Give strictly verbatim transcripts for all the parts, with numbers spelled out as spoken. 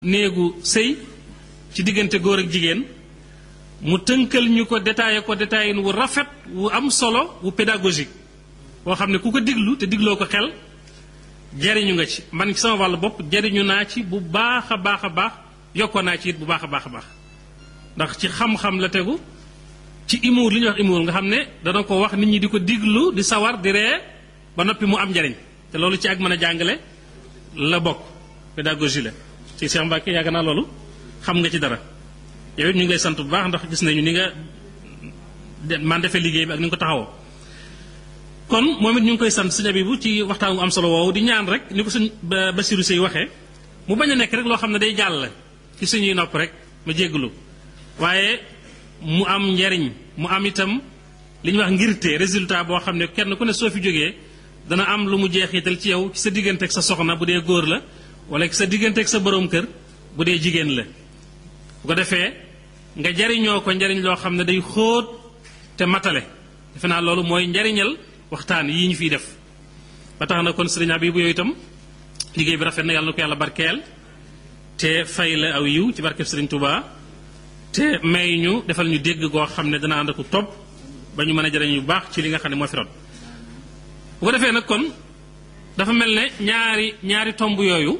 néegu sëy ci diggante góor ak jigéen mu tënkal ñu ko détaillé ko détaillé wu rafet wu am solo wu pédagogique boo xam ne ku ko diglu te digloo ko xel jariñu nga ci man ci sama wàllu bopp jariñu naa ci bu baax a baax a baax yokkoo naa ci it bu baax a baax a baax ndax ci xam-xam la tegu ci humour li ñuy wax humour nga xam ne dana ko wax nit ñi di ko diglu di sawar di ree ba noppi mu am njariñ te loolu ci ak mën a jàngale la bokk pédagogie la ci Cheikh Mbacke yaakaar naa loolu xam nga ci dara yow it ñu ngi lay sant bu baax ndax gis nañu ni nga man defee liggéey bi ak ni nga ko taxawoo kon moom it ñu ngi koy sant sëñ Abibu ci waxtaan wu am solo woowu di ñaan rek ni ko sëñ Basiru Sey waxee mu bañ a nekk rek loo xam ne day jàll ci suñuy nopp rek ma jéggalu waaye mu am njariñ mu am itam li ñuy wax ngirte résultat boo xam ne kenn ku ne soo fi jógee dana am lu mu jeexital ci yow ci sa diggante ak sa soxna bu dee góor la wala ci sa diggante ak sa boroom kër bu dee jigéen la bu ko defee nga jariñoo ko njariñ loo xam ne day xóot te matale defe naa loolu mooy njariñal waxtaan yii ñu fiy def ba tax na kon sëriñ Abibu yooyu itam liggéey bi rafet na yàlla na ko yàlla barkeel te fay la aw yiw ci barkeb sëriñ Touba te may ñu defal ñu dégg goo xam ne dana ànd ak topp ba ñu mën a jariñ bu baax ci li nga xam ne moo fi doon bu ko defee nag kon dafa mel ne ñaari ñaari tomb yooyu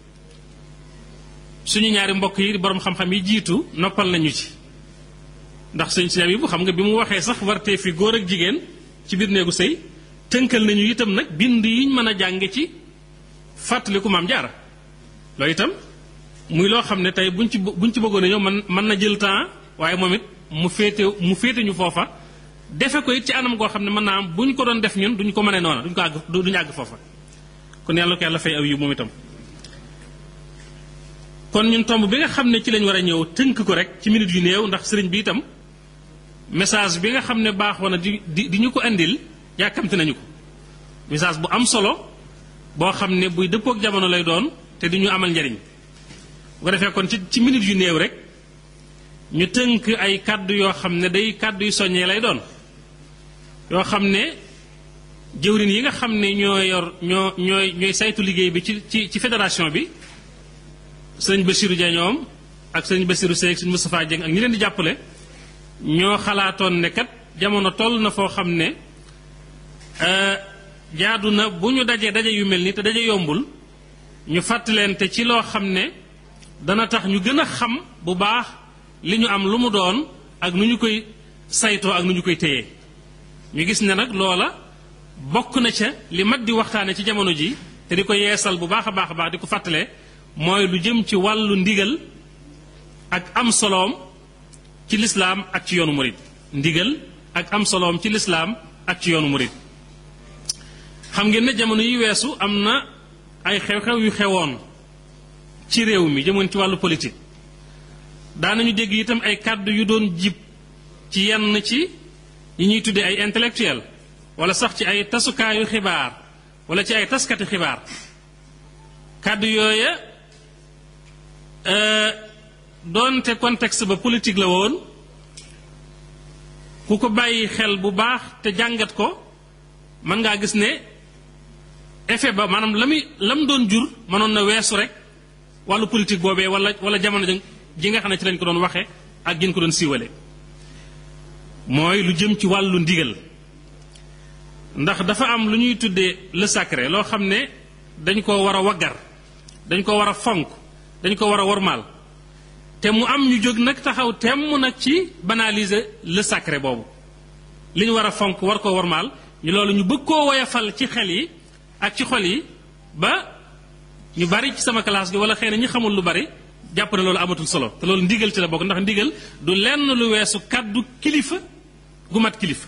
suñu ñaari mbokk yi borom xam-xam yi jiitu noppal nañu ci ndax sëñ si Abibu xam nga bi mu waxee sax wartee fi góor ak jigéen ci biir néegu sëy tënkal nañu itam nag bind yiñ mën a jànge ci fàttaliku maam jaara loolu itam muy loo xam ne tey buñ ci buñ ci bëggoon a ñëw man mën na jël temps waaye moom it mu féete mu féete ñu foofa defe ko it ci anam goo xam ne mën naa am buñ ko doon def ñun duñ ko mënee noona duñ ko àgg duñu àgg foofa kon yàlla ko yàlla fay aw yu moom itam kon ñun tomb bi nga xam ne ci lañ war a ñëw tënk ko rek ci minute yu néew ndax sëriñ bi itam message bi nga xam ne baaxoon na di di di ñu ko indil yàkkamti nañu ko message bu am solo boo xam ne buy dëppook jamono lay doon te di ñu amal njariñ bu ko defee kon ci ci minute yu néew rek ñu tënk ay kàddu yoo xam ne day kàddu yu soññee lay doon yoo xam ne jëwrin yi nga xam ne ñoo yor ñoo ñooy ñooy saytu liggéey bi ci ci ci fédération bi sëñ Bassirou Dia ñoom ak sëñ Bassirou Sey ak sëñ Moustapha Dieng ak ñi leen di jàppale ñoo xalaatoon ne kat jamono toll na foo xam ne jaadu na bu ñu dajee daje yu mel ni te daje yombul ñu fàttalente ci loo xam ne dana tax ñu gën a xam bu baax li ñu am lu mu doon ak nu ñu koy saytoo ak nu ñu koy téyee ñu gis ne nag loola bokk na ca li mat di waxtaane ci jamono ji te di ko yeesal bu baax a baax a baax di ko fàttalee mooy lu jëm ci wàllu ndigal ak am soloom ci lislaam ak ci yoonu murid ndigal ak am soloom ci lislaam ak ci yoonu murid xam ngeen ne jamono yi weesu am na ay xew-xew yu xewoon ci réew mi jëmoon ci wàllu politique daanañu dégg itam ay kàddu yu doon jib ci yenn ci yi ñuy tuddee ay intellectuel wala sax ci ay tasukaayu xibaar wala ci ay taskati xibaar kàddu yooya doonte contexte ba politique la woon ku ko bàyyi xel bu baax te jàngat ko mën ngaa gis ne effet ba maanaam la muy la mu doon jur mënoon na weesu rek wàllu politique boobee wala wala jamono ji nga xam ne ci lañ ko doon waxe ak gën ko doon siiwale mooy lu jëm ci wàllu ndigal ndax dafa am lu ñuy tuddee le sacré loo xam ne dañ ko war a waggar dañ ko war a fonk dañ ko war a wormaal te mu am ñu jóg nag taxaw temm nag ci banaliser le sacré boobu li ñu war a fonk war koo wormaal ñu loolu ñu bëgg koo woyafal ci xel yi ak ci xol yi ba ñu bari ci sama classe gi wala xëy na ñi xamul lu bari jàpp ne loolu amatul solo te loolu ndigal ci la bokk ndax ndigal du lenn lu weesu kàddu kilifa gu mat kilifa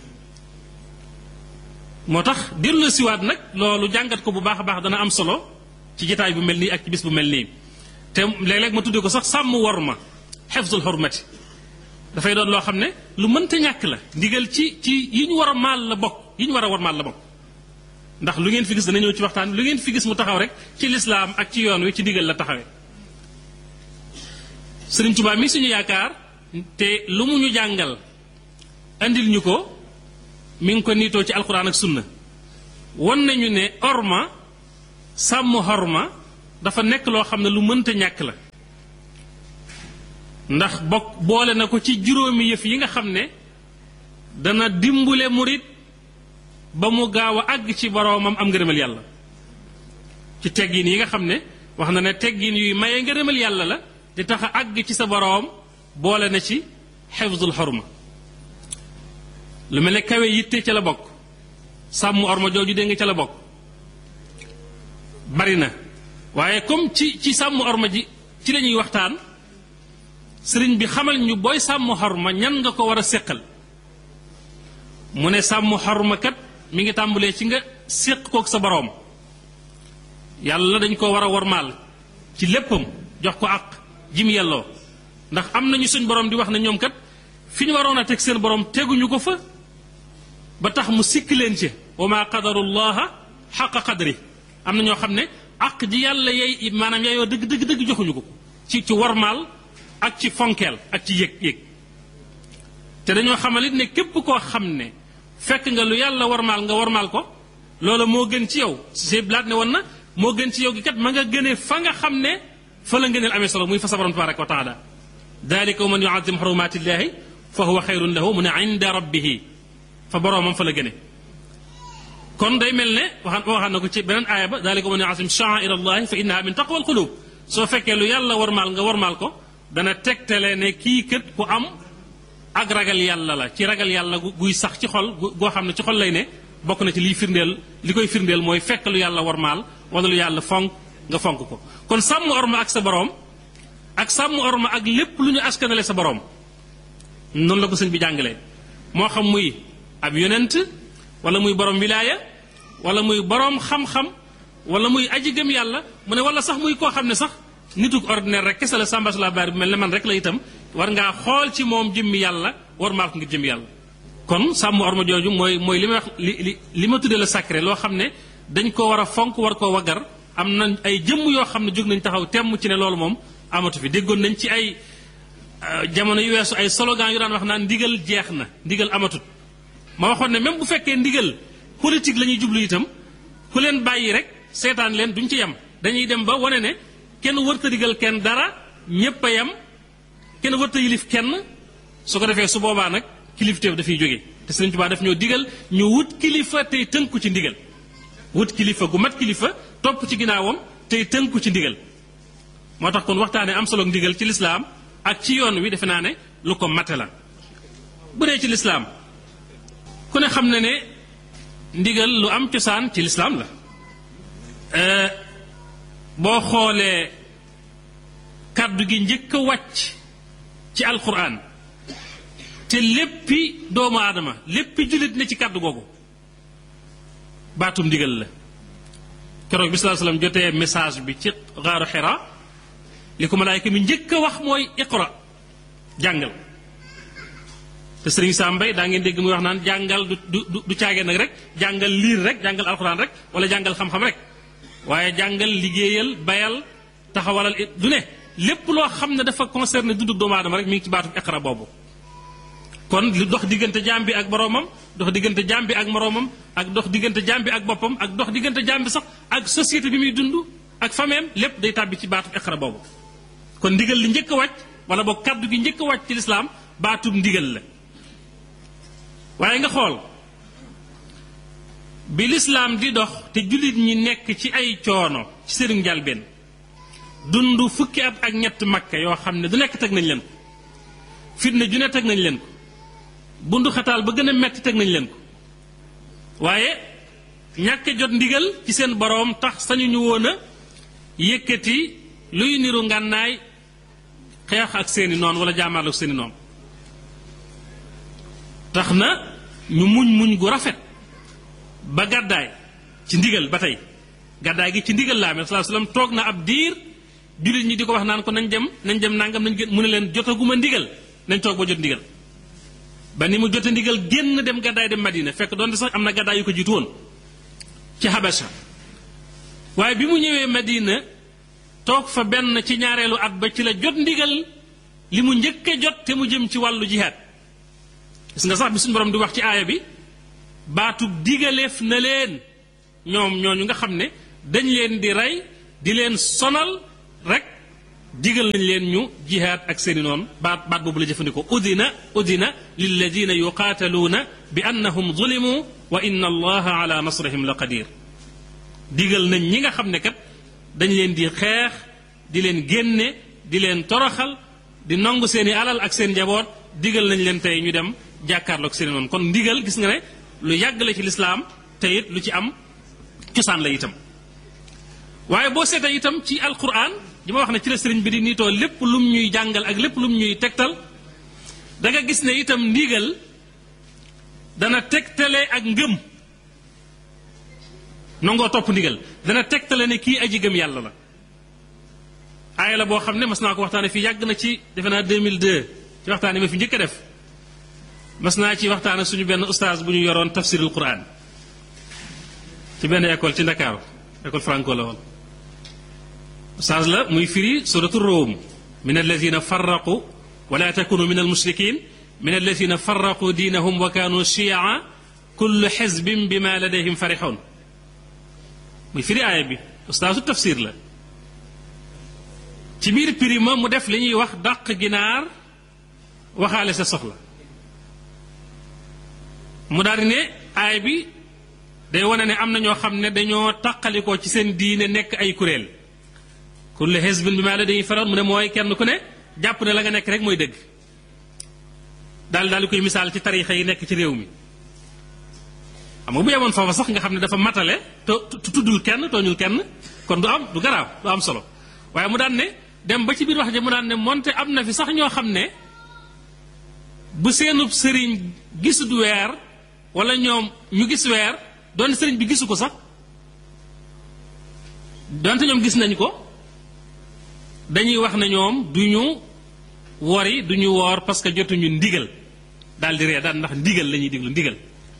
moo tax dellu siwaat nag loolu jàngat ko bu baax a baax dana am solo ci jotaay bu mel nii ak ci bis bu mel nii te léeg-léeg ma tuddee ko sax sàmm worma xefsul xormati dafay doon loo xam ne lu mënta ñàkk la ndigal ci ci yi ñu war a maal la bokk yi ñu war a war maal la bokk ndax lu ngeen fi gis dana ñëw ci waxtaan lu ngeen fi gis mu taxaw rek ci lislaam ak ci yoon wi ci ndigal la taxawee Sëriñ Tuubaa mi suñu yaakaar te lu mu ñu jàngal andil ñu ko mi ngi ko niitoo ci alxuraan ak sunna won nañu ne orma sàmm xorma dafa nekk loo xam ne lu mënta ñàkk la ndax bokk boole na ko ci juróomi yëf yi nga xam ne dana dimbule murit ba mu gaaw a àgg ci boroomam am ngërëmal yàlla ci teggin yi nga xam ne wax na ne teggin yuy maye ngërëmal yàlla la di tax a àgg ci sa boroom boole na ci xifdul xorma lu mel ne kawe yitte ca la bokk sàmm orma jooju dégg nga ca la bokk bari na waaye comme ci ci sàmm orma ji ci lañuy waxtaan sëriñ bi xamal ñu booy sàmm xorma ñan nga ko war a séqal mu ne sàmm xorma kat mi ngi tàmbalee ci nga séq kook sa boroom yàlla dañ ko war a wormaal ci léppam jox ko àq jim yelloo ndax am nañu suñ boroom di wax ne ñoom kat fi ñu waroon a teg seen boroom teguñu ko fa ba tax mu sikk leen ci wa ma qadarullaha xaqa qadri am na ñoo xam ne àq ji yàlla yey maanaam yaayoo dëgg dëgg dëgg joxuñu ko ci ci wormaal ak ci fonkeel ak ci yëg yëg te dañoo xamalit ne képp koo xam ne fekk nga lu yàlla wormaal nga wormaal ko loola moo gën ci yow si blaat ne woon na moo gën ci yow gi kat ma nga gënee fa nga xam ne fa la ngëneel amee solo muy fa sa borom tabaraka wa taala dalika wa man yuazim xurumatillahi fa huwa xayrun lahu mu ne inda rabbihi fa boroomam fa la gëne kon day mel ne waxaan waxaan na ko ci beneen aaya ba dalika wa man yuazim sha'air allahi fa innaha min taqwa al qulub soo fekkee lu yàlla wormaal nga wormaal ko dana tegtale ne kii kët ku am ak ragal yàlla la ci ragal yàlla guy sax ci xol goo xam ne ci xol lay ne bokk na ci liy firndeel li koy firndeel mooy fekk lu yàlla wormaal wala lu yàlla fonk nga fonk ko kon sàmm orma ak sa boroom ak sàmm orma ak lépp lu ñu askanale sa boroom noonu la ko sëñ bi jàngalee moo xam muy ab yonent wala muy boroom wilaaya wala muy boroom xam-xam wala muy aji gëm yàlla mu ne wala sax muy koo xam ne sax nituk ordinaire rek kese la sàmba sula baari bu mel ne man rek la itam war ngaa xool ci moom jëmmi yàlla war maal ko ngir jëmmi yàlla kon sàmm orma jooju mooy mooy li may wax li li li ma tuddee la sacré loo xam ne dañ ko war a fonk war koo waggar am na ay jëmm yoo xam ne jóg nañ taxaw temm ci ne loolu moom amatu fi déggoon nañ ci ay jamono yu weesu ay slogan yu daan wax naan ndigal jeex na ndigal amatut ma waxoon ne même bu fekkee ndigal politique la ñuy jublu itam ku leen bàyyi rek seetaan leen duñ ci yem dañuy dem ba wane ne kenn wërta digal kenn dara ñépp a yem kenn wërta yilif kenn su ko defee su boobaa nag kilifteef dafay jóge te Sëriñ Tuubaa daf ñoo digal ñu wut kilifa tey tënku ci ndigal wut kilifa gu mat kilifa topp ci ginnaawam tey tënku ci ndigal moo tax kon waxtaanee am solo ndigal ci lislaam ak ci yoon wi defe naa ne lu ko mate la bu dee ci lislaam ku ne xam na ne ndigal lu am cosaan ci lislaam la boo xoolee kàddu gi njëkk a wàcc ci alquran te léppi doomu aadama léppi jullit ne ci kàddu googu baatum ndigal la keroog bi sallallahu alayhi wasallam jotee message bi ci xaaru Hira li ko malaayka mi njëkk a wax mooy iqra jàngal te sëriñ Sambay daa ngeen dégg muy wax naan jàngal du du du caagee nag rek jàngal liir rek jàngal alquran rek wala jàngal xam-xam rek waaye jàngal liggéeyal bayal taxawalal du ne lépp loo xam ne dafa concerné dundu doomu aadama rek mi ngi ci baatu iqra boobu kon lu dox diggante jaam bi ak boroomam dox diggante jaam bi ak moroomam ak dox diggante jaam bi ak boppam ak dox diggante jaam bi sax ak société bi muy dund ak fameem lépp day tàbbi ci baatu iqra boobu kon ndigal li njëkk a wàcc wala boog kaddu gi njëkk a wàcc ci lislaam baatub ndigal la waaye nga xool bi lislaam di dox te jullit ñi nekk ci ay coono ci sëriñ njalbeen dund fukki at ak ñett makka yoo xam ne du nekk teg nañ leen ko fitna ju ne teg nañ leen ko bundu xataal ba gën a metti teg nañ leen ko waaye ñàkk jot ndigal ci seen boroom tax sañu ñu woon a yëkkati luy niru ngànnaay xeex ak seeni noon wala jaamaarlu ak seeni noon tax na ñu muñ muñ gu rafet ba gàddaay ci ndigal ba tey gàddaay gi ci ndigal laa mel sallallahu alayhi wasallam toog na ab diir jullit ñi di ko wax naan ko nañ dem nañ dem nangam nañ gën mu ne leen jotaguma ndigal nañ toog ba jot ndigal ba ni mu jote ndigal génn dem gàddaay dem Madina fekk doonte sax am na gàddaay yu ko jiitu woon ci Habasha waaye bi mu ñëwee Madina toog fa benn ci ñaareelu at ba ci la jot ndigal li mu njëkk a jot te mu jëm ci wàllu jihaad gis nga sax bi suñu borom di wax ci aaya bi baatub digaleef na leen ñoom ñooñu nga xam ne dañ leen di rey di leen sonal rek digal nañ leen ñu jihaad ak seeni noonu baat baat boobu la jëfandikoo udina udina lilladina yuqaataluuna bi annahum zulimu wa inna allaha ala nasrihim la qadir digal nañ ñi nga xam ne kat dañ leen di xeex di leen génne di leen toroxal di nangu seeni alal ak seen njaboot digal nañ leen tey ñu dem jàkkaarloog seeni noonu kon ndigal gis nga ne lu yàgg la ci lislaam te it lu ci am cosaan la itam waaye boo seetee itam ci alquran di ma wax ne ci la sëriñ bi di niitoo lépp lum ñuy jàngal ak lépp lum ñuy tegtal da nga gis ne itam ndigal dana tegtale ak ngëm nangoo topp ndigal dana tegtale ne kii aji gëm yàlla la aaya la boo xam ne mas naa ko waxtaane fii yàgg na ci defe naa deux mille deux ci waxtaan yi ma fi njëkk a def mas naa ci waxtaane suñu benn ustaas bu ñu yoroon tafsirul quran ci benn école ci Ndakaaru école franco la woon ustaas la muy firi suratu Rum min alladina farraqu wala takunu min almushrikin min alladina farraqu diinahum wa kaanu chiaa kullu xizbin bima ladayhim farixoon muy firi aaya bi ustaasu tafsir la ci biir prima mu def li ñuy wax dàq ginaar waxaale sa soxla mu daal di ne aay bi day wane ne am na ñoo xam ne dañoo taqalikoo ci seen diine nekk ay kuréel kullu hizbin bimaa ladayhim farihun mu ne mooy kenn ku ne jàpp ne la nga nekk rek mooy dëgg daal daal di koy misaal ci tariixa yi nekk ci réew mi xam nga bu yemoon foofa sax nga xam ne dafa matale te tuddul kenn tooñul kenn kon du am du garaaw du am solo waaye mu daan ne dem ba ci biir wax ja mu daan ne moonte am na fi sax ñoo xam ne bu seenub sëriñ gisut weer wala ñoom ñu gis weer doon sëriñ bi gisu ko sax donte ñoom gis nañ ko dañuy wax ne ñoom du ñu wori du ñu woor parce que jotuñu ndigal daal di ree daal ndax ndigal la ñuy diglu ndigal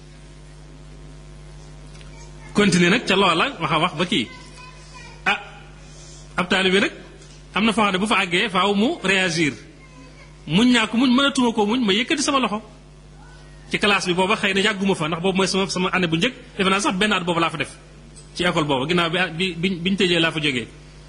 continuer nag ca loola wax a wax ba kii ah ab taalibe nag am na foo xam ne bu fa àggee faaw mu réagir muñ ñaa ko muñ mënatuma ko muñ ma yëkkati sama loxo ci classe bi booba xëy na yàgguma fa ndax boobu mooy sama sama année bu njëkk defe naa sax benn at boobu laa fa def ci école boobu ginnaaw bi bi biñ tëjee laa fa jógee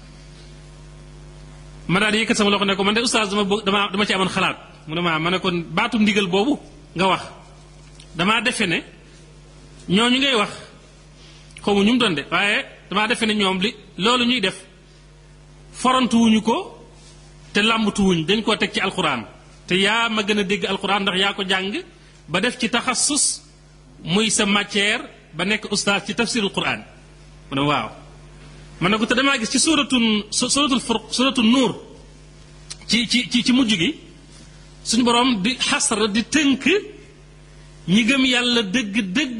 ma daal di yëkkati sama loxo ne ko man de oustaz dama bëgg dama dama ci amoon xalaat mu ne ma ma ne kon baatu ndigal boobu nga wax damaa defe ne ñooñu ngay wax xaw ma ñu mu doon de waaye damaa defe ne ñoom li loolu ñuy def forantuwuñu ko te làmbatuwuñ dañ koo teg ci alquran te yaa ma gën a dégg alquran ndax yaa ko jàng ba def ci taxassus muy sa matière ba nekk ustaas ci tafsirul quran mu ne waaw ma ne ko te damaa gis ci suratul suratul furq suratul nuur ci ci ci ci mujj gi suñu borom di xasra di tënk ñi gëm yàlla dëgg-dëgg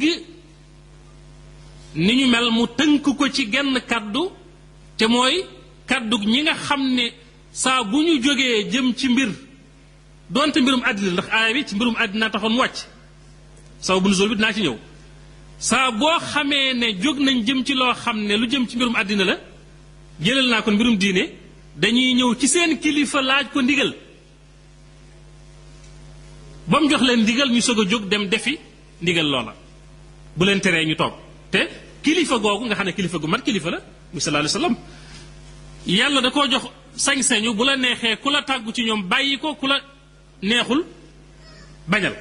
ni ñu mel mu tënk ko ci genn kaddu te mooy kaddu ñi nga xam ne saa bu ñu jógee jëm ci mbir doonte mbirum àddina ndax aaya bi ci mbirum àddina taxoon wàcc saw bu nuzul bi dinaa ci ñëw saa boo xamee ne jóg nañ jëm ci loo xam ne lu jëm ci mbirum àddina la jëlal naa kon mbirum diine dañuy ñëw ci seen kilifa laaj ko ndigal ba mu jox leen ndigal ñu soog a jóg dem defi ndigal loola bu leen teree ñu toog te kilifa googu nga xam ne kilifa gu mat kilifa la mu sallallahu alayhi wasallam yàlla da koo jox sañ-sañu bu la neexee ku la tàggu ci ñoom bàyyi ko ku la neexul bañal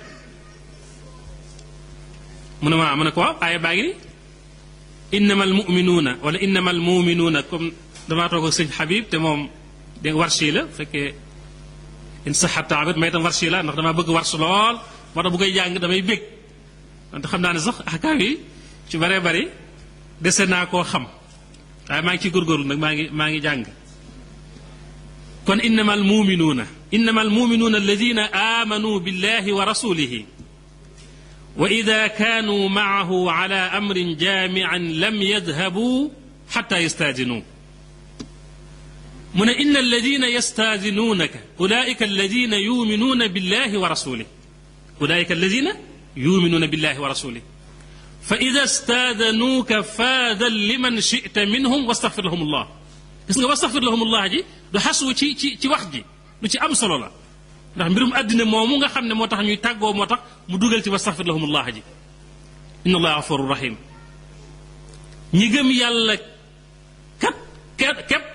mu ne ma mu ne ko waaw aaya baa ngi ni innama al muminuuna wala innama al muminuuna comme damaa toog ak sëñ Habib te moom dégg warshi la fekkee in saxa taabit may tam warshi la ndax damaa bëgg warsh lool moo tax bu koy jàng damay bég wante xam naa ne sax ahkaam yi ci bare bari dese naa koo xam waaye maa ngi ciy góorgóorlu nag maa ngi maa ngi jàng kon innama al muminuuna innama al muminuuna alladina amanu billahi wa rasulihi wa ida kaanu maahu ala amrin jaamian lam yadhabu xata yastaadinuu mu ne inna alladina yastaadinuunaka ulaika alladina yuminuuna billahi wa rasulih ulaika alladina yuminuuna billahi wa rasulih fa ida staadanuuka faadan liman chita minhum wastaxfir lahum allah gis nga wastaxfir lahum allah ji du xaswu ci ci ci wax ji lu ci am solo la ndax mbirum àddina moomu nga xam ne moo tax ñuy tàggoo moo tax mu dugal ci wastaxfir lahum allah ji inna allaha gafurur rahim ñi gëm yàlla kat képp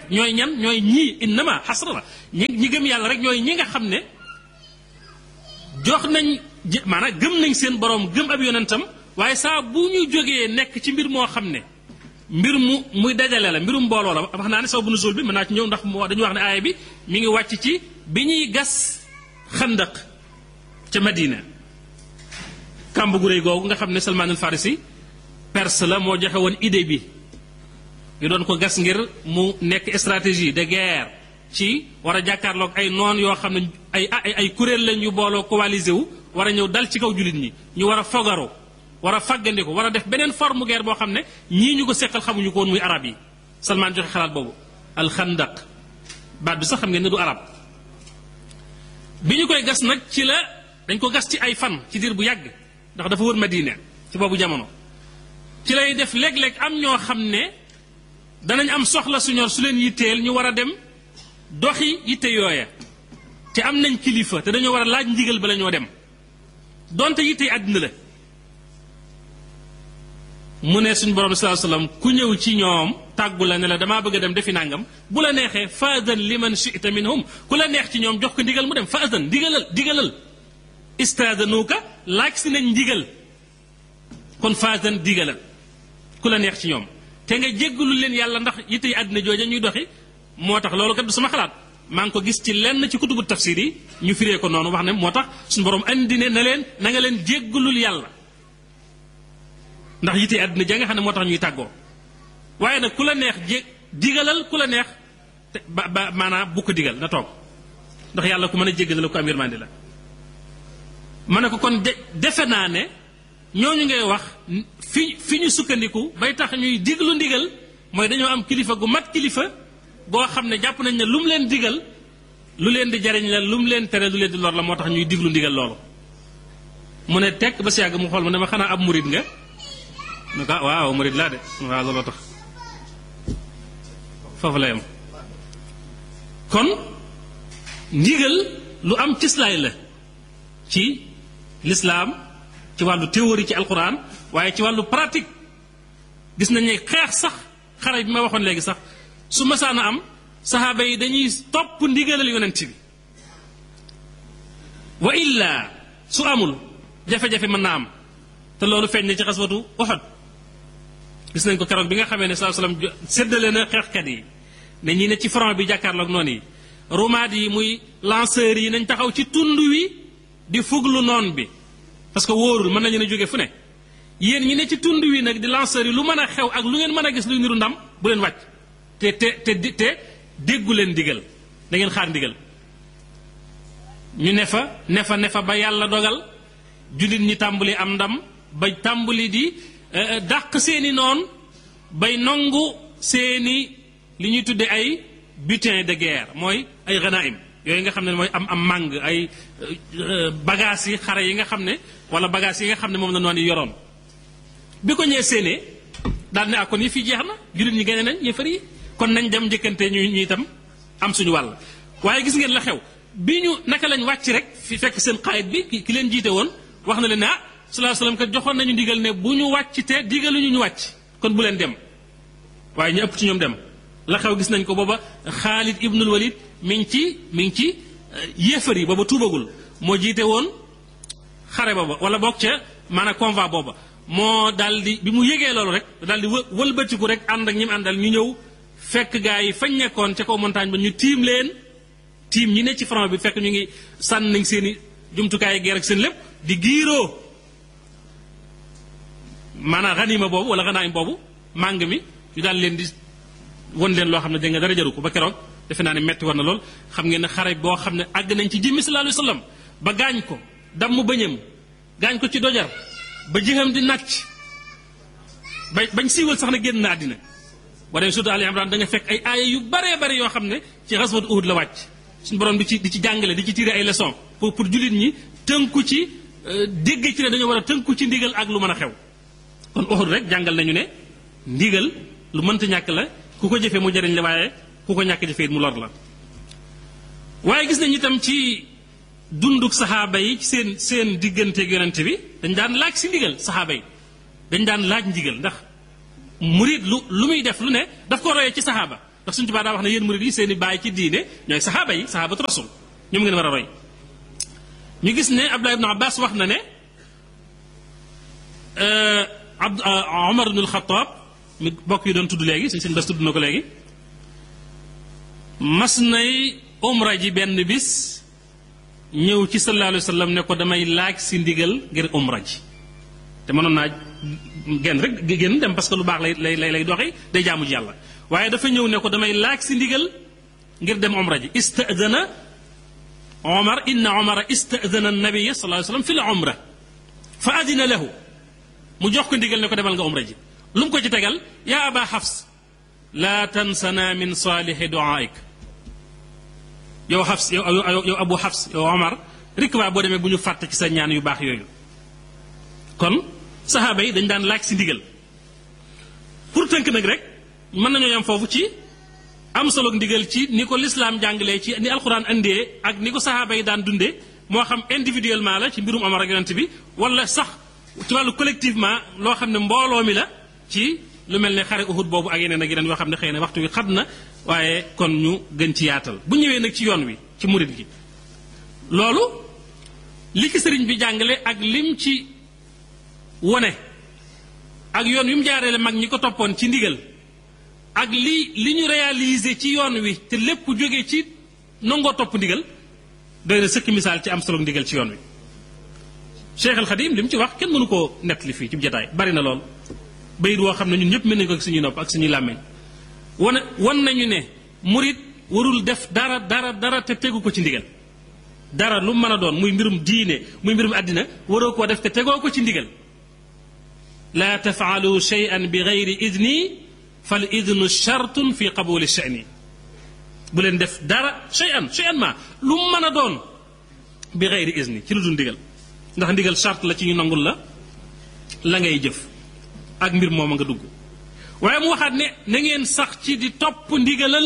ñooy ñan ñooy ñii innama xasra la ñi ñi gëm yàlla rek ñooy ñi nga xam ne jox nañ maanaam gëm nañ seen borom gëm ab yonentam waaye saa bu ñu jógee nekk ci mbir moo xam ne mbir mu muy dajale la mbirum mbooloo la wax naa ne saw bu nuzuul bi mën naa ci ñëw ndax dañu wax ne aaya bi mi ngi wàcc ci bi ñuy gas xandaq ca Madina kàmb gu réy googu nga xam ne Salman al Farisi perse la moo joxe woon idée bi ñu doon ko gas ngir mu nekk stratégie de guerre ci war a jàkkaarloog ay noon yoo xam ne ay ay ay kuréel lañ yu booloo coalisé wu war a ñëw dal ci kaw jullit ñi ñu war a fogaru war a fàggandiku war a def beneen forme guerre boo xam ne ñii ñu ko seqal xamuñu ko woon muy arab yi Salman joxe xalaat boobu alxandaq baat bi sax xam ngeen ne du arab bi ñu koy gas nag ci la dañ ko gas ci ay fan ci diir bu yàgg ndax dafa wër Madina ci boobu jamono ci lay def léeg-léeg am ñoo xam ne danañ am soxla su ñor su leen yitteel ñu war a dem doxi yitte yooya te am nañ kilifa te dañoo war a laaj ndigal ba la ñoo dem donte yitte yi àddina la mu ne suñu borom sallallahu alayhi wasallam ku ñëw ci ñoom tàggu la ne la damaa bëgg a dem defi nangam bu la neexee faadan liman shi'ta minhum ku la neex ci ñoom jox ko ndigal mu dem faadan digalal digalal istaadanuuka laaj si nañ ndigal kon faadan digalal ku la neex ci ñoom te nga jéggalu leen yàlla ndax yitte yi àddina jooja ñuy doxi moo tax loolu kat du sama xalaat maa ngi ko gis ci lenn ci kutubu tafsir yi ñu firee ko noonu wax ne moo tax suñu borom andi ne na leen na nga leen jéggalul yàlla ndax yitte àddina ja nga xam ne moo tax ñuy tàggoo waaye nag ku la neex jé digalal ku la neex te ba ba maanaam bu ko digal na toog ndax yàlla ku mën a jéggal la ko am yërmande la ma ne ko kon de defe naa ne ñooñu ngay wax fi fi ñu sukkandiku bay tax ñuy diglu ndigal mooy dañoo am kilifa gu mat kilifa goo xam ne jàpp nañ ne lu mu leen digal lu leen di jariñ la lu mu leen tere lu leen di lor la moo tax ñuy diglu ndigal loolu mu ne tekk ba si yàgg mu xool ma ne ma xanaa ab murid nga ne ko waaw murid laa de waaw looloo tax foofu la yam kon ndigal lu am cislaay la ci lislaam ci wàllu théorie ci alquran waaye ci wàllu pratique gis nañ ne xeex sax xare bi ma waxoon léegi sax su masaana am saxaaba yi dañuy topp ndigalal yonent bi wa illa su amul jafe-jafe mën naa am te loolu feeñ na ci xaswatu Uhud gis nañ ko keroog bi nga xamee ne sallallahu alayhi wasallam séddale na xeexkat yi ne ñi ne ci front bi jàkkaarloog noonu yi rumaat yi muy lanceurs yi nañ taxaw ci tund wi di fuglu noon bi parce que wóorul mën nañu ne jóge fu ne yéen ñi ne ci tund wi nag di lanceurs yi lu mën a xew ak lu ngeen mën a gis luy niru ndam bu leen wàcc te te te te déggu leen ndigal da ngeen xaar ndigal ñu ne fa ne fa ne fa ba yàlla dogal jullit ñi tàmbali am ndam ba tàmbali di dàq seeni noon bay nongu seeni li ñuy tudde ay butin de guerre mooy ay ganaim yooyu nga xam ne mooy am am màng ay bagages yi xare yi nga xam ne wala bagages yi nga xam ne moom la noonu yoroon bi ko ñee séenee daal ne ak kon yi fii jeex na jullit ñi gañe nañ yéefar yi kon nañ dem njëkkante ñu ñu itam am suñu wàll waaye gis ngeen la xew bi ñu naka lañ wàcc rek fi fekk seen xaayit bi ki leen jiite woon wax na leen ne ah sallallahu alayhi wasallam kat joxoon nañu digal ne bu ñu wàcc te digaluñu ñu wàcc kon bu leen dem waaye ñu ëpp ci ñoom dem la xew gis nañ ko booba Xaalid ibnul Walid mi ngi ci mi ngi ci yéefar yi booba tuubagul moo jiite woon xare booba wala boog ca maanaam convoi booba moo daal di bi mu yégee loolu rek daal di wë wëlbatiku rek ànd ak ñi mu àndal ñu ñëw fekk gaa yi fañ nekkoon ca kaw montagne ba ñu tiim leen tiim ñi ne ci front bi fekk ñu ngi sànn nañ seen i jumtukaayu guerre ak seen lépp di giiroo maanaam xanima boobu wala xanaayim boobu màng mi ñu daal leen di won leen loo xam ne da nga dara jaru ko ba keroog defe naa ne metti war na lool xam ngeen ne xare boo xam ne àgg nañ ci jimmi sallallahu alayhi wasallam ba gaañ ko damm bëñam gaañ ko ci dojar ba jëxam di nàcc ba bañ siiwal sax na génn na àddina boo demee surtout Ali Imran da nga fekk ay aaya yu baree bari yoo xam ne ci xaswat Uhud la wàcc suñu borom di ci di ci jàngale di ci tirer ay leçons pour pour jullit ñi tënku ci dégg ci ne dañoo war a tënku ci ndigal ak lu mën a xew kon Uhud rek jàngal nañu ne ndigal lu mënta ñàkk la ku ko jëfee mu jëriñ la waaye ku ko ñàkk jëfee it mu lor la waaye gis nañ itam ci dunduk saxaaba yi ci seen seen digganteeg yonente bi dañ daan laaj si ndigal saxaaba yi dañ daan laaj ndigal ndax murid lu lu muy def lu ne daf ko royee ci saxaaba ndax Sëriñ Tuubaa daa wax ne yéen murid yi seen i baay ci diine ñooy saxaaba yi saxaabatu rasul ñoom ngeen war a roy ñu gis ne Abdullah ibn Abbas wax na ne Abd Omar ibn al-Khattab mi bokk yi doon tudd léegi suñ sëñ bas tudd na ko léegi mas nay umra ji benn bis ñëw ci sallallahu alayhi wa sallam ne ko damay laaj si ndigal ngir umra ji te mënoon naa génn rek génn dem parce que lu baax lay lay lay doxi day jaamu ji yàlla waaye dafa ñëw ne ko damay laaj si ndigal ngir dem umra ji istadana Omar inna Omara istadana nabiyya sallallahu alayhi wa sallam fi l umra fa adina lahu mu jox ko ndigal ne ko demal nga umra ji lu mu ko ci tegal yaa aba Hafs laa tansana min saalihi duaik yow Hafs yow yow Abu Hafs yow Omar rek waa boo demee bu ñu fàtte ci sa ñaan yu baax yooyu kon saxaaba yi dañ daan laaj si ndigal pour tënk nag rek mën nañoo yam foofu ci am solo ndigal ci ni ko lislaam jàngalee ci ni alxuraan andee ak ni ko saxaaba yi daan dundee moo xam individuellement la ci mbirum Omar ak yonent bi wala sax ci wàllu collectivement loo xam ne mbooloo mi la ci lu mel ne xare Uhud boobu ak yeneen ak yeneen yoo xam ne xëy na waxtu wi xat na waaye kon ñu gën ci yaatal bu ñëwee nag ci yoon wi ci murit gi loolu li ki sëriñ bi jàngale ak lim ci wone ak yoon wi mu jaareele mag ñi ko toppoon ci ndigal ak li li ñu réaliser ci yoon wi te lépp jóge ci nangoo topp ndigal doy na sëkk misaal ci am solo ndigal ci yoon wi Cheikh al Khadim li mu ci wax kenn mënu koo nettali fii ci jotaay bari na lool bayit woo xam ne ñun ñëpp mën nañu ko ak suñuy nopp ak suñuy làmmeñ wane wan nañu ne murit warul def dara dara dara te tegu ko ci ndigal dara lu mën a doon muy mbirum diine muy mbirum àddina waroo koo def te tegoo ko ci ndigal laa tafaalu shay'an bi gayri idni fal idnu shartun fi qabuli sha'ni bu leen def dara shay'an shay'an ma lu mën a doon bi gayri idni ci lu dul ndigal ndax ndigal charte la ci ñu nangul la la ngay jëf ak mbir moom a nga dugg waaye mu waxaat ne na ngeen sax ci di topp ndigalal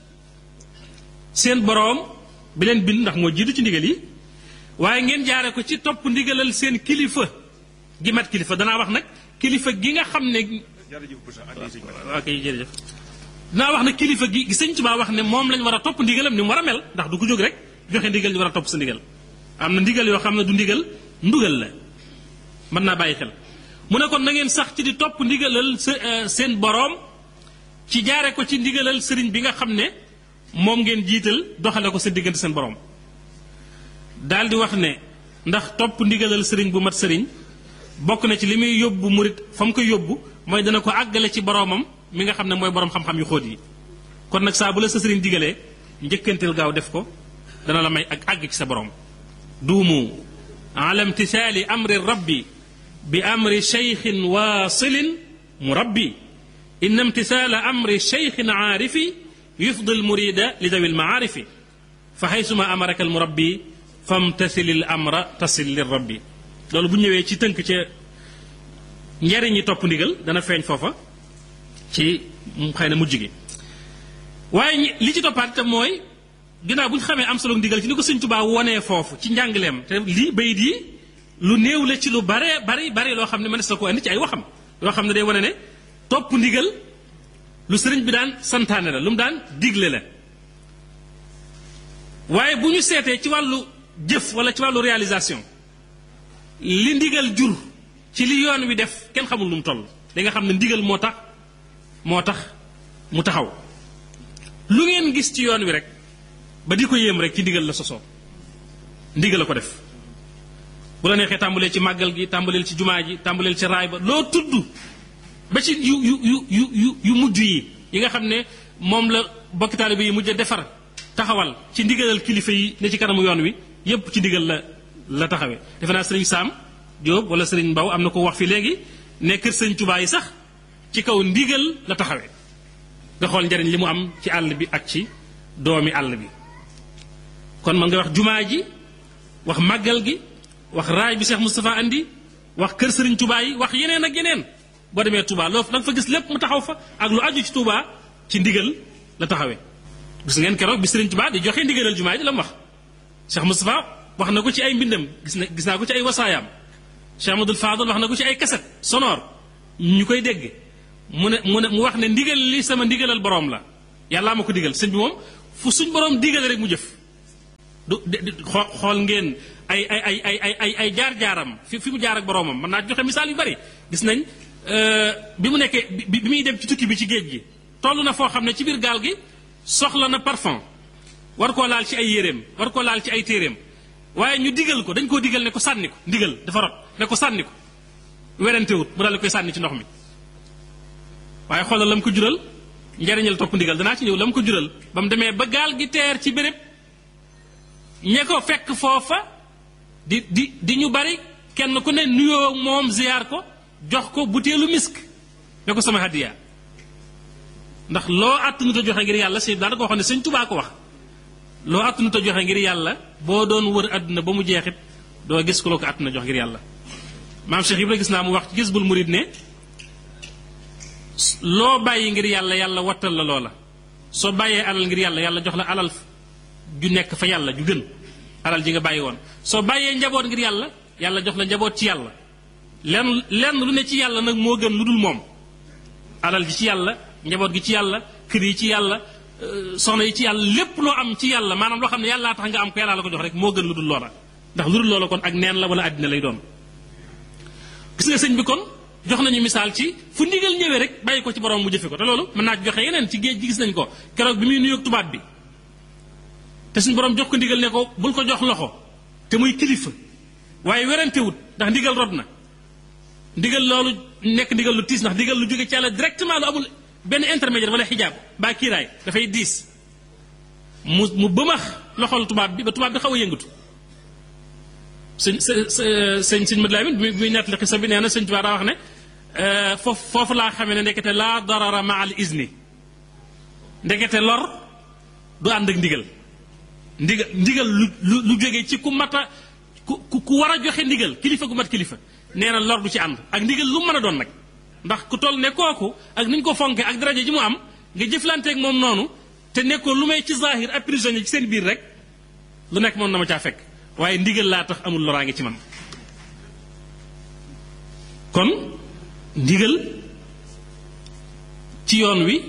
seen boroom bi leen bind ndax moo jiitu ci ndigal yi waaye ngeen jaare ko ci topp ndigalal seen kilifa gi mat kilifa danaa wax nag kilifa gi nga xam ne ok jërëjëf dinaa wax nag kilifa gi gi Sëñ Tuubaa wax ne moom lañ war a topp ndigalam ni mu war a mel ndax du ko jóg rek joxe ndigal ñu war a topp sa ndigal am na ndigal yoo xam ne du ndigal ndugal la mën naa bàyyi xel mu ne kon na ngeen sax ci di topp ndigalal seen boroom ci jaare ko ci ndigalal sëriñ bi nga xam ne moom ngeen jiital doxale ko seen diggante seen boroom daal di wax ne ndax topp ndigalal sëriñ bu mat sëriñ bokk na ci li muy yóbbu murit fa mu koy yóbbu mooy dana ko àggale ci boroomam mi nga xam ne mooy boroom xam-xam yu xóot yi kon nag saa bu la sa sëriñ digalee njëkkanteel gaaw def ko dana la may ak àgg ci sa boroom duumu ala imtisaali amri rabbi bi amri cheikhin waasilin murabbi inna imtisaala amri cheikhin aarifi yufdi almurida li dawi almaarifi fa xaysuma amaraka almurabbi famtasil al amra tasil li rabbi loolu bu ñëwee ci tënk ca njariñi topp ndigal dana feeñ foofa ci xëy na mujj gi waaye li ci toppaat itam mooy ginnaaw bu ñu xamee am solo ndigal ci ni ko Sëñ Tuubaa wonee foofu ci njàngaleem te lii bayit yi lu néew la ci lu bare bari bari loo xam ne mënees na ko andi ci ay waxam yoo xam ne day wane ne topp ndigal lu sëriñ bi daan santaane la lu mu daan digle la waaye bu ñu seetee ci wàllu jëf wala ci wàllu réalisation li ndigal jur ci li yoon wi def kenn xamul lu mu toll da nga xam ne ndigal moo tax moo tax mu taxaw lu ngeen gis ci yoon wi rek ba di ko yéem rek ci ndigal la sosoo ndigal la ko def bu la neexee tàmbaleel ci màggal gi tàmbaleel ci jumaa ji tàmbaleel ci raay ba loo tudd ba ci yu yu yu yu yu mujj yi yi nga xam ne moom la bokki taalibe yi mujj a defar taxawal ci ndigalal kilifa yi ne ci kanamu yoon wi yépp ci ndigal la la taxawee defe naa sëriñ Saam Jóob wala sëriñ Mbaw am na ko wax fi léegi ne kër sëriñ Tuubaa yi sax ci kaw ndigal la taxawee nga xool njariñ li mu am ci àll bi ak ci doomi àll bi kon man nga wax jumaa ji wax màggal gi wax raay bi Cheikh Moustapha andi wax kër sëriñ Tuubaa yi wax yeneen ak yeneen boo demee Touba loolu da nga fa gis lépp mu taxaw fa ak lu aju ci Touba ci ndigal la taxawee gis ngeen keroog bi sëriñ Tuubaa di joxe ndigalal jumaa ji la mu wax Cheikh Moustapha wax na ko ci ay mbindam gis na gis naa ko ci ay wasaayaam Cheikh Amadou Fadal wax na ko ci ay kaset sonore ñu koy dégg mu ne mu ne mu wax ne ndigal li sama ndigalal boroom la yàllaa ma ko digal sëñ bi moom fu suñ borom digale rek mu jëf du xool ngeen ay ay ay ay ay ay ay jaar-jaaram fi fi mu jaar ak boroomam mën naa joxe misaal yu bari gis nañ bi mu nekkee bi bi muy dem ci tukki bi ci géej gi toll na foo xam ne ci biir gaal gi soxla na parfum war koo laal ci ay yéreem war koo laal ci ay téereem waaye ñu digal ko dañ koo digal ne ko sànni ko ndigal dafa rot ne ko sànni ko werantewut mu daal di koy sànni ci ndox mi waaye xoolal la mu ko jural njariñal topp ndigal danaa ci ñëw la mu ko jural ba mu demee ba gaal gi teer ci béréb ñe ko fekk foofa di di di ñu bari kenn ku ne nuyoo moom ziyaar ko jox ko butéelu misk ne ko sama hadiya ndax loo àttanut a joxe ngir yàlla si daal da ko wax ne sëñ Tubaa ko wax loo àttanut a joxe ngir yàlla boo doon wër àdduna ba mu jeexit doo gis ku la ko àttuna jox ngir yàlla maam Cheikh Ibrahima gis naa mu wax ci Jazbul Murid ne loo bàyyi ngir yàlla yàlla wattal la loola soo bàyyee alal ngir yàlla yàlla jox la alal ju nekk fa yàlla ju gën alal ji nga bàyyi woon soo bàyyee njaboot ngir yàlla yàlla jox la njaboot ci yàlla lenn lenn lu ne ci yàlla nag moo gën lu dul moom alal ji ci yàlla njaboot gi ci yàlla kër yi ci yàlla soxna yi ci yàlla lépp loo am ci yàlla maanaam loo xam ne yàllaa tax nga am ko yàlla la ko jox rek moo gën lu dul loola ndax lu dul loola kon ak neen la wala àddina lay doon gis nga sëñ bi kon jox nañu misaal ci fu ndigal ñëwee rek bàyyi ko ci borom mu jëfe ko te loolu mën naa ci joxe yeneen ci géej gi gis nañ ko keroog bi muy nuyoog tubaab bi te suñu borom jox ko ndigal ne ko bul ko jox loxo te muy kilifa waaye werantewut ndax ndigal rod na ndigal loolu nekk ndigal lu tiis ndax ndigal lu jóge ci yàlla directement lu amul benn intermédiaire wala xijaab baa kiiraay dafay diis mu mu bëmax loxol tubaab bi ba tubaab bi xaw a yëngatu sëñ sëñ sëñ Mad Lamin bi muy nettali xisa bi nee na sëñ Tuubaa daa wax ne foofu foofu laa xamee ne ndekete laa darara ma al izni ndekete lor du ànd ak ndigal ndigal ndigal lu lu lu jógee ci ku mat a ku ku war a joxe ndigal kilifa gu mat kilifa nee na lor du ci ànd ak ndigal lu mën a doon nag ndax ku toll ne kooku ak ni ñu ko fonkee ak daraja ji mu am nga jëflanteeg moom noonu te nekkoo lu may ci zahir ab prisonnier ci seen biir rek lu nekk moom na ma caa fekk waaye ndigal laa tax amul loraange ci man kon ndigal ci yoon wi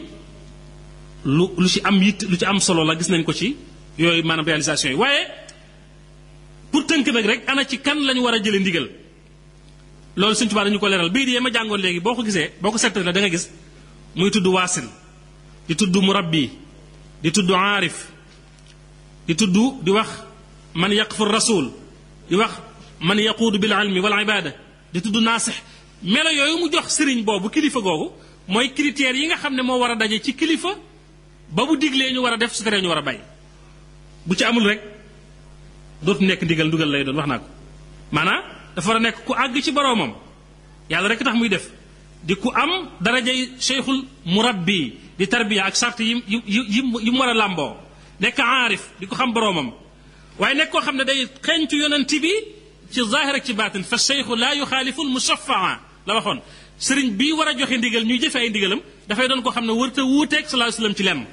lu lu ci am yitt lu ci am solo la gis nañ ko ci yooyu maanaam réalisation yi waaye pour tënk nag rek ana ci kan lañu war a jële ndigal loolu Sëñ Tuubaa dañu ko leeral bii di ma jàngoon léegi boo ko gisee boo ko seetee la da nga gis muy tudd waasil di tudd murabbi di tudd aarif di tudd di wax man yaqfu rasul di wax man yaquudu bil ilmi wal ibada di tudd naasix melo yooyu mu jox sëriñ boobu kilifa googu mooy critères yi nga xam ne moo war a daje ci kilifa ba bu diglee ñu war a def su teree ñu war a bàyyi bu ci amul rek dootu nekk ndigal ndugal lay doon wax naa ko maanaam dafa war a nekk ku àgg ci boroomam yàlla rek tax muy def di ku am darajay cheikhul murabbi di tarbiya ak sart yi yi yi yi mu war a làmboo nekk aarif di ko xam boroomam waaye nekk koo xam ne day xeeñtu yonent bi ci zahir ak ci baatin fa cheikhu laa yuxaalifu l mushafaa la waxoon sëriñ bii war a joxe ndigal ñuy jëfe ay ndigalam dafay doon koo xam ne wërta wuuteeg sallallahu alayhi wasallam ci lenn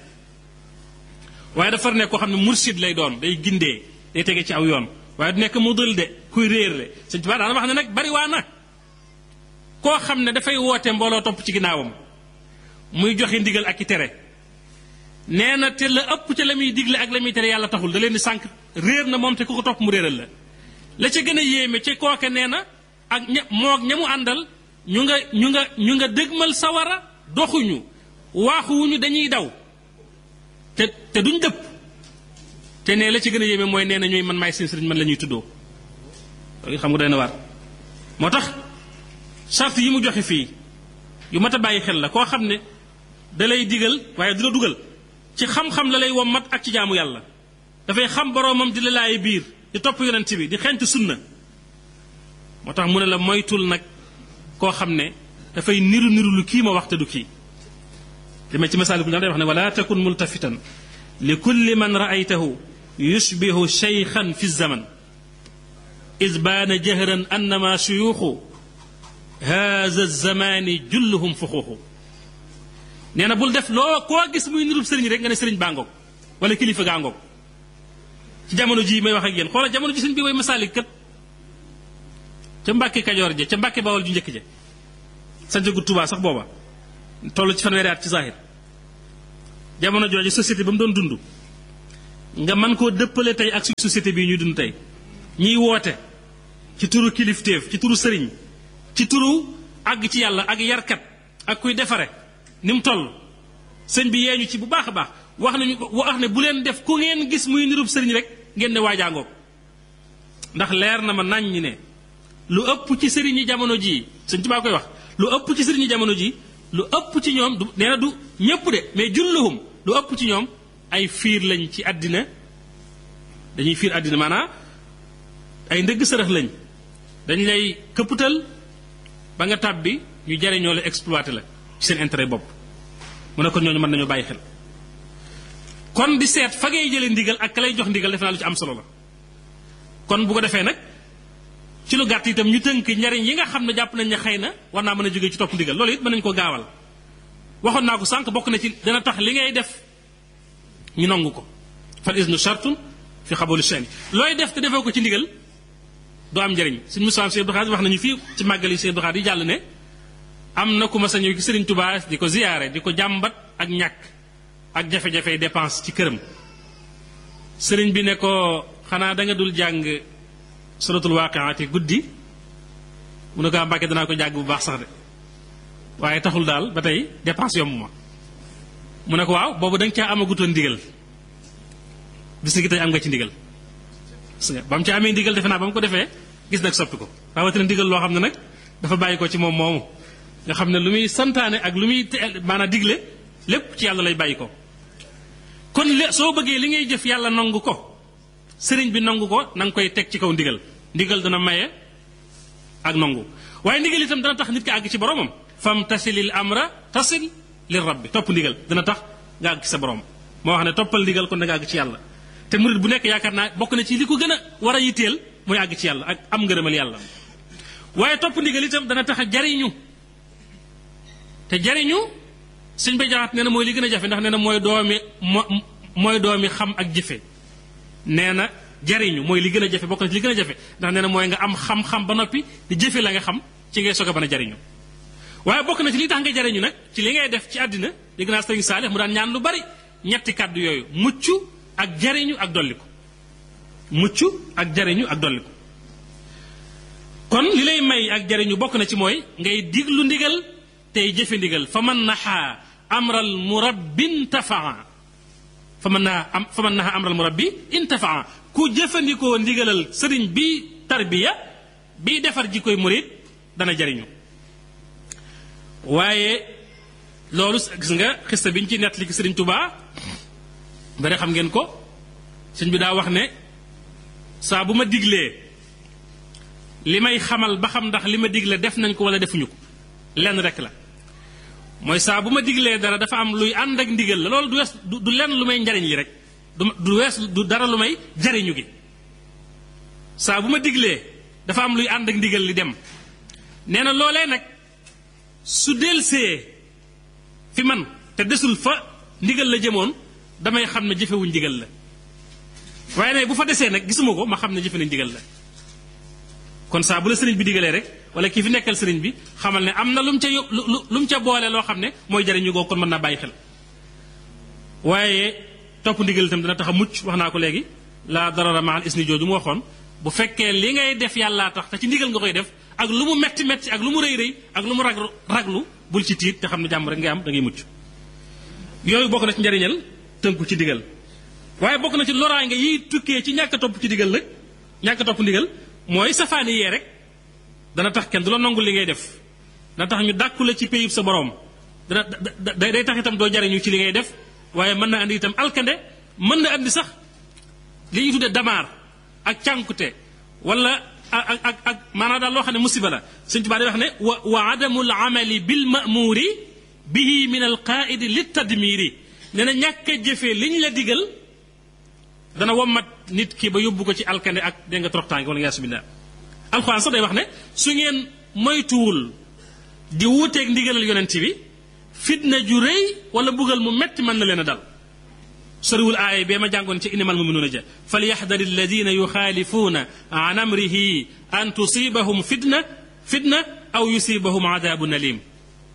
waaye dafa nekk koo xam ne mursid lay doon day gindee day tege ci aw yoon waaye du nekk mudil de kuy réer le sëñ Tuubaa daana wax ne nag bari waa na koo xam ne dafay woote mbooloo topp ci ginnaawam muy joxe ndigal ak i tere nee na te la ëpp ca la muy digle ak la muy tere yàlla taxul da leen di sànq réer na moom te ku ko topp mu réeral la la ca gën a yéeme ca kooke nee na ak ña moog ña mu àndal ñu nga ñu nga ñu nga dëgmal sawara doxuñu waaxuwuñu dañuy daw te te duñ dëpp te ne la ci gën a yéeme mooy nee na ñooy man maay seen sëriñ man la ñuy tuddoo loolu xam nga doy na waar moo tax sart yi mu joxe fii yu mat a bàyyi xel la koo xam ne da lay digal waaye du la dugal ci xam-xam la lay wommat ak ci jaamu yàlla dafay xam boroomam di la laay biir di topp yonent bi di xeeñtu sunna moo tax mu ne la moytul nag koo xam ne dafay niru niru lu kii ma wax te du kii dama ci masaaliku ñaan day wax ne wala takun multafitan li kulli man raaytahu yushbihu shaykhan fi zaman is baana jahran annama shuyuuxu haza zamani julluhum fuxuuxu nee na bul def loo koo gis muy nirub sëriñ rek nga ne sëriñ baa ngoog wala kilifa gaa ngoog ci jamono ji may wax ak yéen xoola jamono ji sëriñ bi way masaalik kat ca Mbàkke Kajoor ja ca Mbàkke Bawol ju njëkk ja sa njëgu Tuubaa sax booba toll ci fanweeri at ci zahir jamono jooju société ba mu doon dund nga mën koo dëppale tey ak suñu société bii ñuy dund tey ñiy woote ci turu kilifteef ci turu sëriñ ci turu àgg ci yàlla ak yarkat ak kuy defare ni mu toll sëñ bi yeeñu ci bu baax a baax wax nañu wax ne bu leen def ku ngeen gis muy nirub sëriñ rek ngeen ne waajaangoog ndax leer na ma nañ ñi ne lu ëpp ci sëriñ yi jamono jii sëñ Tuubaa koy wax lu ëpp ci sëriñ yi jamono jii lu ëpp ci ñoom du nee na du ñëpp de mais julluhum lu ëpp ci ñoom ay fiir lañ ci àddina dañuy fiir àddina maanaam ay ndëgg sërëx lañ dañ lay këpputal ba nga tàbbi ñu jariñoo la exploité la ci seen intérêt bopp mu ne kon ñooñu mën nañoo bàyyi xel kon di seet fa ngay jëlee ndigal ak ka lay jox ndigal defe naa lu ci am solo la kon bu ko defee nag ci lu gàtt itam ñu tënk njariñ yi nga xam ne jàpp nañ ne xëy na war naa mën a jógee ci topp ndigal loolu it mën nañu ko gaawal waxoon naa ko sànq bokk na ci dana tax li ngay def ñu nangu ko fal isnu shartun fi xabolu shani looy def te defoo ko ci ndigal doo am njariñ suñu musaam Sëñ Abdou Khadre wax nañu fii ci màggal yi Sëñ Abdou Khadre yi jàll ne am na ku ma sa ñëw ci Sëriñ Tuubaa di ko ziyaare di ko jàmbat ak ñàkk ak jafe-jafe dépense ci këram sëriñ bi ne ko xanaa da nga dul jàng suratul waaqiati guddi mu ne ko am Mbàkke danaa ko jàng bu baax sax de waaye taxul daal ba tey dépense yomb ma mu ne ko waaw boobu da nga caa amagutoon ndigal bis ni ki tey am nga ci ndigal gis nga ba mu ca amee ndigal defe naa ba mu ko defee gis nag soppi ko rawatina ndigal loo xam ne nag dafa bàyyi ko ci moom moomu nga xam ne lu muy santaane ak lu muy maanaam digle lépp ci yàlla lay bàyyi ko kon lé soo bëggee li ngay jëf yàlla nangu ko sëriñ bi nangu ko na nga koy teg ci kaw ndigal ndigal dana maye ak nangu waaye ndigal itam dana tax nit ki àgg ci boromam fam tasilil amra tasil li rabbi topp ndigal dana tax nga àgg ci sa borom moo wax ne toppal ndigal kon da nga àgg ci yàlla te murid bu nekk yaakaar naa bokk na ci li ko gën a war a yitteel mooy àgg ci yàlla ak am ngërëmal yàlla waaye topp ndigal itam dana tax a jariñu te jariñu suñ bay jaxat nee na mooy li gën a jafe ndax nee na mooy doomi mooy doomi xam ak jëfe nee na jariñu mooy li gën a jafe bokk na ci li gën a jafe ndax nee na mooy nga am xam-xam ba noppi di jëfe la nga xam ci ngay soog a mën a jariñu waaye bokk na ci li tax nga jariñu nag ci li ngay def ci àddina dégg naa Sëriñ Saalix mu daan ñaan lu bari ñetti kàddu yooyu mucc ak jariñu ak dolliku mucc ak jariñu ak dolliku kon li lay may ak jariñu bokk na ci mooy ngay diglu ndigal tey jëfe ndigal fa man naxaa amral murabbi intafaa fa man naxaa am fa man naxaa amral murabbi intafaa ku jëfandikoo ndigalal sëriñ bi tarbiya bi defar ji koy murid dana jariñu waaye loolu gis nga xista bi ñu ci nettali ki sëriñ Tuubaa bari xam ngeen ko sëñ bi daa wax ne saa bu ma diglee li may xamal ba xam ndax li ma digle def nañ ko wala defuñu ko lenn rek la mooy saa bu ma diglee dara dafa am luy ànd ak ndigal la loolu du wees du lenn lu may njariñ li rek du du wees du dara lu may jariñu gi saa bu ma diglee dafa am luy ànd ak ndigal li dem nee na loolee nag su delsee fi man te desul fa ndigal la jëmoon damay xam ne jëfewuñ ndigal la waaye nag bu fa desee nag gisuma ko ma xam ne jëfe nañ ndigal la kon saa bu la sëriñ bi digalee rek wala kii fi nekkal sëriñ bi xamal ne am na lu mu ca lu lu mu ca boole loo xam ne mooy jariñu goo kon mën naa bàyyi xel waaye topp ndigal itam dana tax a mucc wax naa ko léegi la darara ma al isni jooju mu waxoon bu fekkee li ngay def yàllaa tax te ci ndigal nga koy def ak lu mu metti metti ak lu mu rëy rëy ak lu mu rag raglu bul ci tiit te xam ne jàmm rek ngay am da ngay mucc yooyu bokk na ci njariñal tënku ci ndigal waaye bokk na ci loraange yi tukkee ci ñàkk topp ci ndigal nag ñàkk topp ndigal mooy safaani yee rek dana tax kenn du la nangul li ngay def dana tax ñu dàkku la ci payib sa borom dana day tax itam doo jariñu ci li ngay def waaye mën na andi itam alkande mën na andi sax li ñuy tudde damaar ak cànkute wala ak ak ak maanaam daal loo xam ne musiba la Sëñ Tuubaa day wax ne wa wa adamul amali bil ma'muri bihi min al qaidi lit tadmiri nee na ñàkk a jëfee li ñu la digal dana wommat nit ki ba yóbbu ko ci alkande ak dégg nga toroxtaange wala yaasu billah alxuraan sax day wax ne su ngeen moytuwul di wuuteeg ndigalal yonent bi fitna ju rëy wala bugal mu metti mën na leen a dal soriwul aaya bee ma jàngoon ci innamal muminuuna ja falyaxdari alladina yuxaalifuuna an amrihi an tusibahum fitna fitna aw yusibahum adabun alim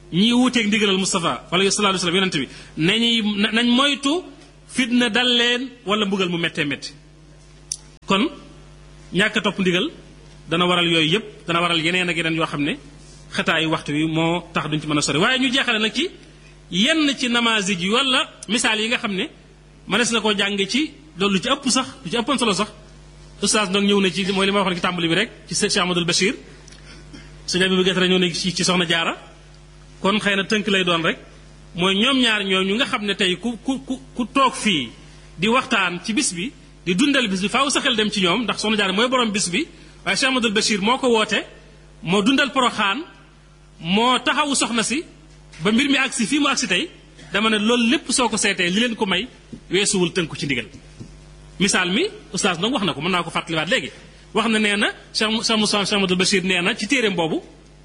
ñii wuuteeg ndigalal Mustafa wala sallallahu alayhi wasallam yonent bi nañuy nañ moytu fitna dal leen wala mbugal mu méttee métti kon ñàkk a topp ndigal dana waral yooyu yëpp dana waral yeneen ak yeneen yoo xam ne xataayu waxtu wi moo tax duñ ci mën a sori waaye ñu jeexale nag ci yenn ci namazij yi wala misaal yi nga xam ne mënees na koo jàng ci loolu lu ci ëpp sax lu ci ëppoon solo sax oustaz donc ñëw na ci mooy li ma waxoon ci tàmbali bi rek ci Cheikh Ahmadul Bachir sëñ bi gëtara ñëw na ci ci soxna jaara kon xëy na tënk lay doon rek mooy ñoom ñaar ñooñu nga xam ne tey ku ku ku ku toog fii di waxtaan ci bis bi di dundal bis bi faaw sa xel dem ci ñoom ndax soxna jaara mooy borom bis bi waaye Cheikh Ahmadul Bachir moo ko woote moo dundal Poroxaan moo taxawu soxna si ba mbir mi agsi fii mu agsi tey dama ne loolu lépp soo ko seetee li leen ko may weesuwul tënku ci ndigal misaal mi oustaz nag wax na ko mën naa ko fàttaliwaat léegi wax na nee na Cheikh Cheikh Moussa Cheikh Ahmadul Bachir nee na ci téeréem boobu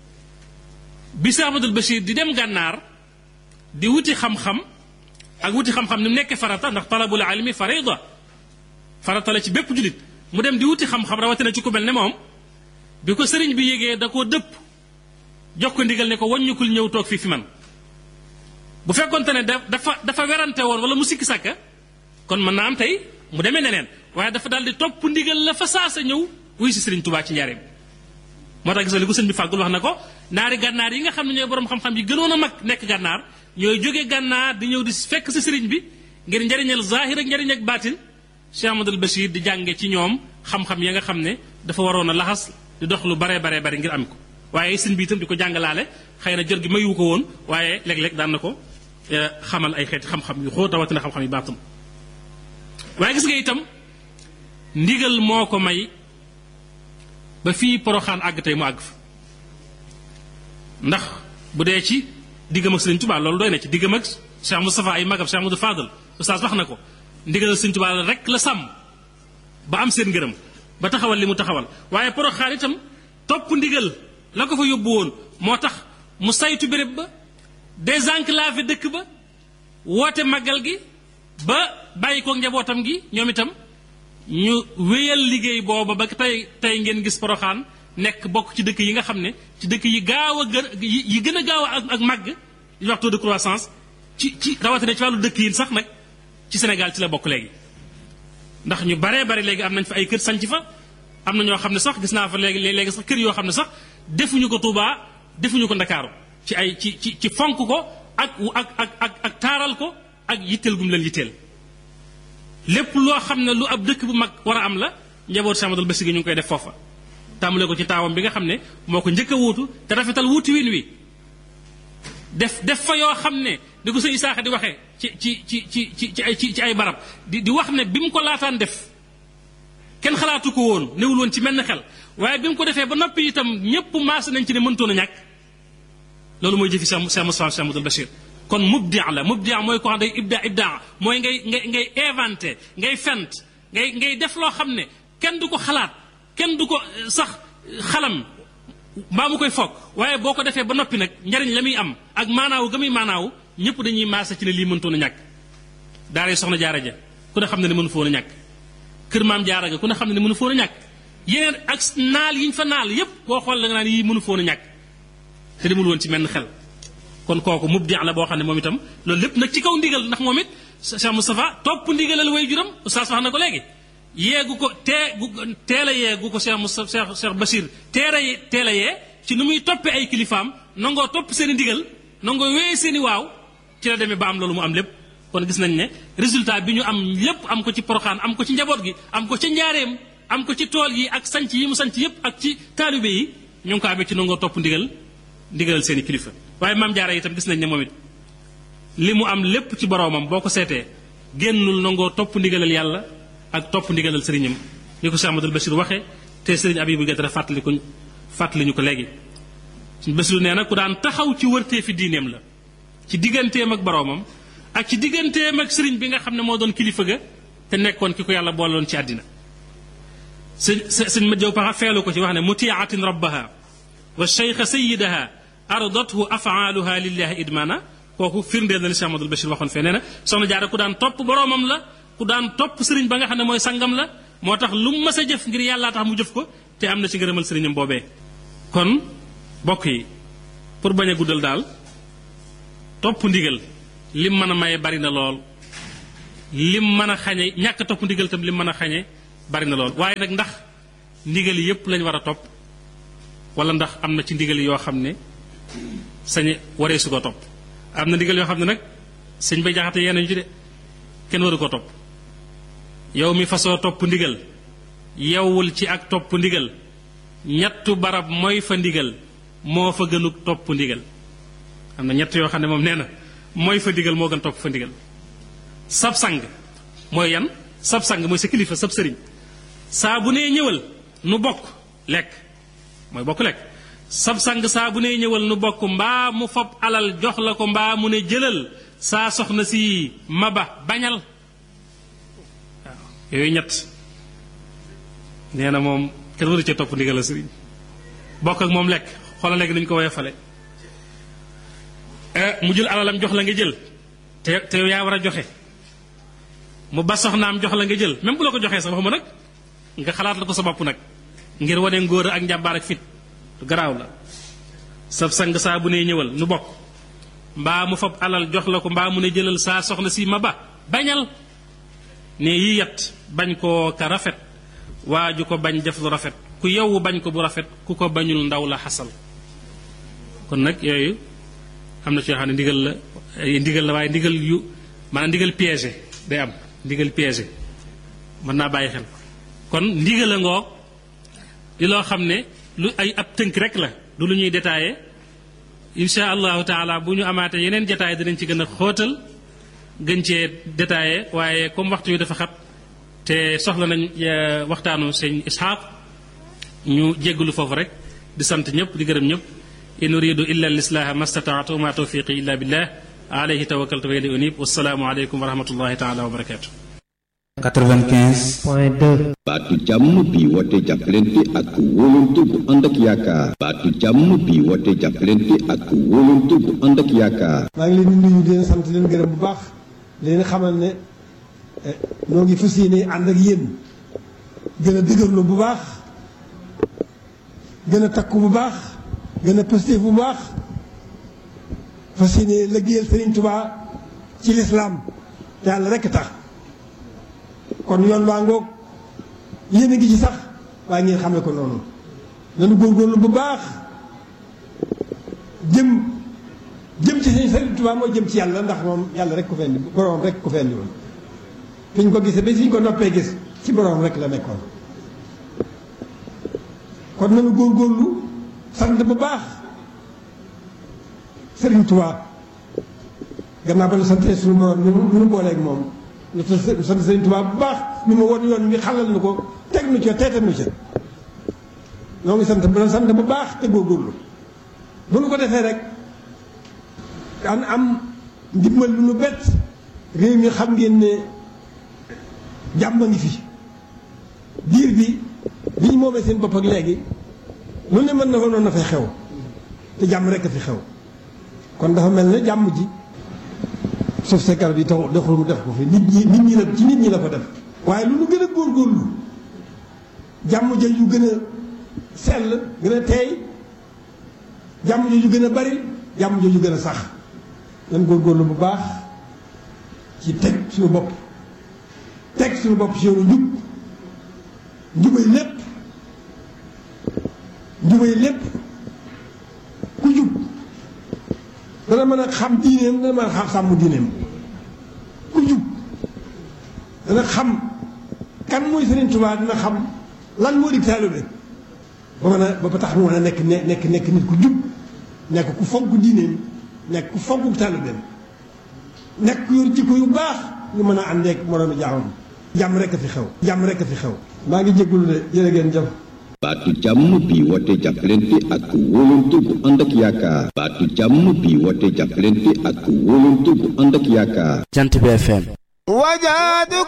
bi Cheikh Ahmadul Bachir di dem gànnaar di wuti xam-xam ak wuti xam-xam ni mu nekkee farata ndax talabul ilmi farida farata la ci bépp julit mu dem di wuti xam-xam rawatina ci ku mel ne moom bi ko sëriñ bi yégee da koo dëpp jox ko ndigal ne ko wàññikul ñëw toog fii fi man bu fekkonte ne dafa dafa werante woon wala mu sikki sàkka kon mën naa am tey mu demee neneen waaye dafa daal di topp ndigal la fa saasa ñëw wuy si sëriñ Tuubaa ci njaareem moo tax gis nga li ko sëñ bi fàggul wax na ko naari gànnaar yi nga xam ne ñooy borom xam-xam yi gënoon a mag nekk gànnaar ñooy jógee gànnaar di ñëw di fekk si sëriñ bi ngir njariñal zahir ak njariñ ak baatin Cheikh Ahmadul Bachir di jànge ci ñoom xam-xam ya nga xam ne dafa waroon a laxas di dox lu baree baree bari ngir am ko waaye sëñ bi itam di ko jàngalaale xëy na jër gi mayu ko woon waaye léeg-léeg daan na ko xamal ay xeeti xam-xam yu xóot rawatina xam-xam yu baatam waaye gis nga itam ndigal moo ko may ba fii Poroxaan àgg tey mu àgg fa ndax bu dee ci diggam ak Sëriñ Tuubaa loolu doy na ci diggam ak Cheikh Moustapha ay magam Cheikh Amadou Fadal oustaz wax na ko ndigalal Sëriñ Tuubaa rek la sàmm ba am seen ngërëm ba taxawal li mu taxawal waaye Poroxaan itam topp ndigal la ko fa yóbbu woon moo tax mu saytu béréb ba désenclavé dëkk ba woote màggal gi ba bàyyi ko njabootam gi ñoom itam ñu wéyal liggéey booba ba tey tey ngeen gis Poroxaan nekk bokk ci dëkk yi nga xam ne ci dëkk yi gaaw a gën yi gën a gaaw a ak màgg yi wax taux de croissance ci ci rawatina ci wàllu dëkk yi sax nag ci Sénégal ci la bokk léegi ndax ñu baree bari léegi am nañ fa ay kër sanc fa am na ñoo xam ne sax gis naa fa léegi léegi sax kër yoo xam ne sax defuñu ko Touba defuñu ko Ndakaaru ci ay ci ci ci fonk ko ak ak ak ak ak taaral ko ak yitteel gum leen yitteel lépp loo xam ne lu ab dëkk bu mag war a am la njaboot Cheikh Ahmadul Bachir gi ñu ngi koy def foofa tàmbale ko ci taawam bi nga xam ne moo ko njëkk a wuutu te rafetal wuuti win wi def def fa yoo xam ne di ko sëñ Isaaxa di waxee ci ci ci ci ci ci ay ci ay barab di di wax ne bi mu ko laataan def kenn xalaatu ko woon newul woon ci menn xel waaye bi mu ko defee ba noppi itam ñëpp maas nañ ci ne mëntoon a ñàkk loolu mooy jëfi Cheikh Moussa Cheikh Ahmadul Bachir kon mubdi la mubdi mooy ko xam day ibda ibda mooy ngay ngay ngay inventé ngay fent ngay ngay def loo xam ne kenn du ko xalaat kenn du ko sax xalam mbaa mu koy foog waaye boo ko defee ba noppi nag njariñ la muy am ak maanaawu ga muy maanaawu ñëpp dañuy maasa ci ne lii mëntoon a ñàkk daara soxna jaara ja ku ne xam ne ne mënu foon a ñàkk kër maam jaara ga ku ne xam ne ne mënu foon a ñàkk yeneen ak naal yiñ fa naal yépp boo xool da nga naan yii mënu foon a ñàkk te demul woon ci menn xel kon kooku mubdi la boo xam ne moom itam loolu lépp nag ci kaw ndigal ndax moom it Cheikh Moustapha topp ndigalal way juram oustaz wax na ko léegi yeegu ko tee teel a yeegu ko Cheikh Moustapha Cheikh Cheikh Bachir teel a teel a yee ci nu muy toppee ay kilifaam nangoo topp seen i ndigal nangoo wéyee seen i waaw ci la demee ba am loolu mu am lépp kon gis nañ ne résultat bi ñu am lépp am ko ci Poroxaan am ko ci njaboot gi am ko ci njaareem am ko ci tool yi ak sanc yi mu sanc yépp ak ci taalibe yi ñu ngi ko amee ci nangoo topp ndigal ndigalal seen i kilifa waaye maam jaara itam gis nañ ne moom it li mu am lépp ci boroomam boo ko seetee génnul nangoo topp ndigalal yàlla ak topp ndigalal sëriñam ni ko Cheikh Ahmadul Bachir waxee te sëriñ Abibu Gatra fàttali ko fàttali ñu ko léegi suñu Basiru nee na ku daan taxaw ci wërtee fi diineem la ci digganteem ak boroomam ak ci digganteem ak sëriñ bi nga xam ne moo doon kilifa ga te nekkoon ki ko yàlla booloon ci àddina sëñ sëñ ma jow paxa feelu ko ci wax ne mutiatin rabbaha wa cheikha sayidaha ardathu afaaluha lillahi idmana kooku firndeel na li Cheikh Ahmadul Bachir waxoon fee nee na soxna jaara ku daan topp boroomam la ku daan topp sëriñ ba nga xam ne mooy sangam la moo tax lu mu mës a jëf ngir yàllaa tax mu jëf ko te am na ci ngërëmal sëriñam boobee kon bokk yi pour bañ a guddal daal topp ndigal lim mën a maye bari na lool lim mën a xañe ñàkk topp ndigal tam lim mën a xañe bari na lool waaye nag ndax ndigal yépp lañ war a topp wala ndax am na ci ndigal yoo xam ne sañ waree su ko topp am na ndigal yoo xam ne nag sëñ bay jaxate yenn ñu ci de kenn waru ko topp yow mi fasoo topp ndigal yewwul ci ak topp ndigal ñettu barab mooy fa ndigal moo fa gënug topp ndigal am na ñett yoo xam ne moom nee na mooy fa ndigal moo gën topp fa ndigal sab sang mooy yan sab sang mooy sa kilifa sab sëriñ saa bu nee ñëwal nu bokk lekk mooy bokk lekk sab sang saa bu nee ñëwal nu bokk mbaa mu fab alal jox la ko mbaa mu ne jëlal saa soxna si maba bañal waaw yooyu ñett nee na moom kenn waru ca topp ndigal la sëriñ bokk ak moom lekk xoolal léegi nañu ko woye fale mu jël alalam jox la nga jël te te yaa war a joxe mu ba soxnaam jox la nga jël même bu la ko joxee sax waxuma nag nga xalaat la ko sa bopp nag ngir wane ngóor ak njàmbaar ak fit garaaw la sab sang saa bu ne ñëwal nu bokk mbaa mu fab alal jox la ko mbaa mu ne jëlal saa soxna si ma ba bañal ne yi yat bañ koo ka rafet waa ju ko bañ def lu rafet ku yewwu bañ ko bu rafet ku ko bañul ndaw la xasal kon nag yooyu am na ci yoo xam ne ndigal la ndigal la waaye ndigal yu maanaam ndigal piégé day am ndigal piégé mën naa bàyyi xel kon ndigal a ngoo di loo xam ne lu ay ab tënk rek la du lu ñuy détaillé insha allahu taala bu ñu amaatee yeneen détaillé dinañ ci gën a xóotal gën cee détaillé waaye comme waxtu wi dafa xat te soxla nañ waxtaanu sëñ Isxaaq ñu jéggalu foofu rek di sant ñëpp di gërëm ñëpp in uridu illa al-islaha mastataatu wa ma tawfiqi illa billah alayhi tawakkaltu wa ilayhi unib wassalaamu aleykum wa rahmatullahi taala wa barakatuh quatre-vingt-quinze point deux baatu jàmm bi woote jàppalante ak wóolante bu ànd ak yaakaar baatu jàmm bi woote jàppalante ak wóolante bu ànd ak yaakaar maa ngi leen di nuyu di leen sant leen gërëm bu baax leen xamal ne noo ngi fas yéene ànd ak yéen gën a dëgërlu bu baax gën a takku bu baax gën a pëstéef bu baax fas yéene liggéeyal Sëriñ Tuubaa ci lislaam te yàlla rekk tax kon yoon waa ngoog yéen a ngi ci sax waaye ngeen xamee ko noonu nanu góorgóorlu bu baax jëm jëm ci Sëriñ Tuubaa mooy jëm ci yàlla ndax moom yàlla rek ku fendi boroom rek ku fendi woon fi ñu ko gisee ba fi ñu ko noppee gis ci boroom rek la nekkoon kon nanu góorgóorlu sant bu baax Sëriñ Tuubaa gannaaw ba nu santee suñu boroom ñu nu booleeg moom ñu sant Sëriñ Tuubaa bu baax ñu ma won yoon mi xalal nu ko teg nu ca teetal nu ca ñoo ngi sant bu sant bu baax te góorgóorlu bu nu ko defee rek daan am ndimbal lu nu bett réew mi xam ngeen ne jàmm a ngi fi diir bi bi ñu moomee seen bopp ak léegi lu ne mën na ko noonu na fay xew te jàmm rekk a fi xew kon dafa mel ne jàmm ji suuf sa garab yi tax doxul mu def ko fi nit ñi nit ñi la ci nit ñi la ko def waaye lu nu gën a góorgóorlu jàmm ja yu gën a sell gën a teey jàmm ja yu gën a bari jàmm ja yu gën a sax nan góorgóorlu bu baax ci teg suñu bopp teg suñu bopp ci yoonu njub njubay lépp njubay lépp ku jub dana mën a xam diineem dana mën a xam sàmm diineem ku jub dana xam kan mooy Sëriñ Tuubaa dina xam lan moo di taalibe ba mën a ba tax mu mën a nekk nekk nekk nit ku jub nekk ku fonk diineem nekk ku fonk taalibeem nekk ku yor jikko yu baax ñu mën a àndeek moroomi jaamam jàmm rekk a fi xew jàmm rekk a fi xew maa ngi jégalu de jërë ngeen jëf baatu jàmm bi woote jàppalante ak wóolante bu ànd ak yaakaar baatu jàmm bi woote jàppalante ak wóolante bu ànd ak yaakaar Jant bi F M